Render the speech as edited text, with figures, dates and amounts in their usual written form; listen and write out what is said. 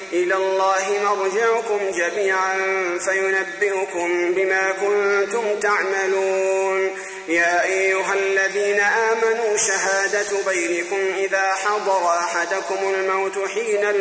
إلى الله مرجعكم جميعا فينبئكم بما كنتم تعملون. يا أيها الذين آمنوا شهادة بينكم إذا حضر أحدكم الموت حين